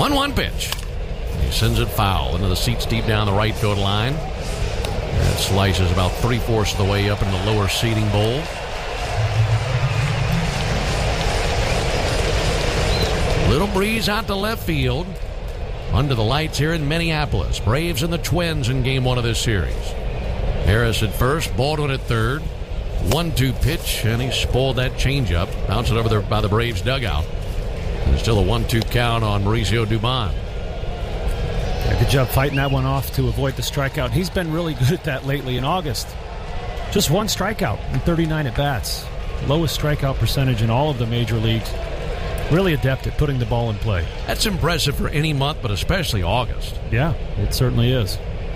1-1 pitch. He sends it foul into the seats deep down the right field line. That slices about 3/4 of the way up in the lower seating bowl. Little breeze out to left field. Under the lights here in Minneapolis. Braves and the Twins in game 1 of this series. Harris at first, Baldwin at third. 1-2 pitch, and he spoiled that changeup. Bounced it over there by the Braves dugout. And still a 1-2 count on Mauricio Dubon. Yeah, good job fighting that one off to avoid the strikeout. He's been really good at that lately in August. Just 1 strikeout in 39 at-bats. Lowest strikeout percentage in all of the major leagues. Really adept at putting the ball in play. That's impressive for any month, but especially August. Yeah, it certainly is.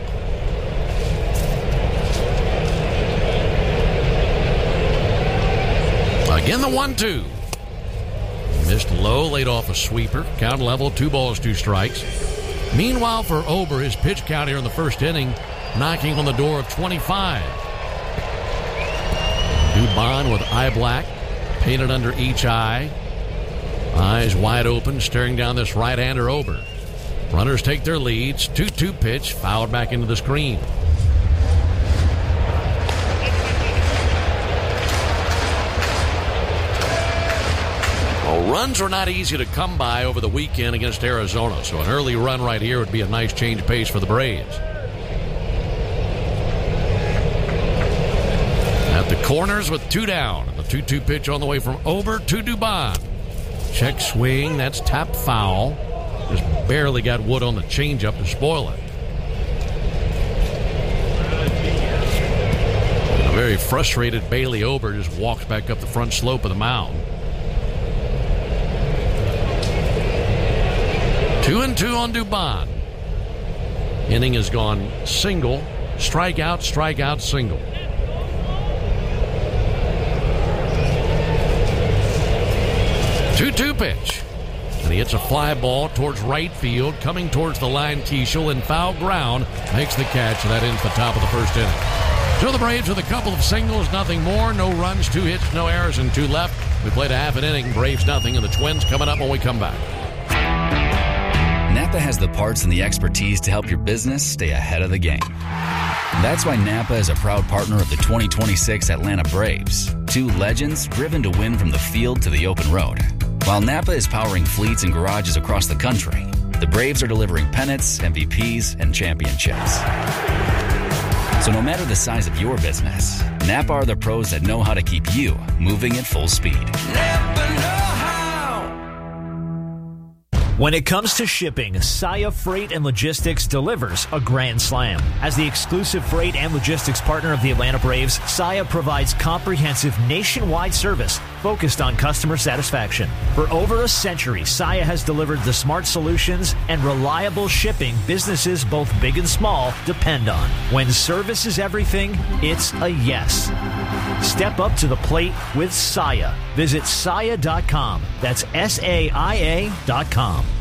Again, the 1-2. Missed low, laid off a sweeper. Count level, 2 balls, 2 strikes. Meanwhile, for Ober, his pitch count here in the first inning, knocking on the door of 25. Dubon with eye black, painted under each eye. Eyes wide open, staring down this right-hander Ober. Runners take their leads. 2-2 pitch, fouled back into the screen. Well, runs are not easy to come by over the weekend against Arizona, so an early run right here would be a nice change of pace for the Braves. At the corners with 2 down. The 2-2 pitch on the way from Ober to Dubon. Check swing, that's tap foul. Just barely got wood on the changeup to spoil it. A very frustrated Bailey Ober just walks back up the front slope of the mound. 2-2 on Dubon. Inning has gone single, strikeout, strikeout, single. 2-2 pitch. And he hits a fly ball towards right field, coming towards the line. Teasel in foul ground makes the catch, and that ends the top of the first inning. So the Braves with a couple of singles, nothing more. No runs, 2 hits, no errors, and 2 left. We played a half an inning. Braves nothing, and the Twins coming up when we come back. Napa has the parts and the expertise to help your business stay ahead of the game. That's why Napa is a proud partner of the 2026 Atlanta Braves. 2 legends driven to win from the field to the open road. While Napa is powering fleets and garages across the country, the Braves are delivering pennants, MVPs, and championships. So no matter the size of your business, Napa are the pros that know how to keep you moving at full speed. Napa know how. When it comes to shipping, Saia Freight and Logistics delivers a grand slam. As the exclusive freight and logistics partner of the Atlanta Braves, Saia provides comprehensive nationwide service focused on customer satisfaction. For over a century, Saia has delivered the smart solutions and reliable shipping businesses both big and small depend on. When service is everything, it's a yes. Step up to the plate with Saia. Visit Saia.com. That's SAIA.com.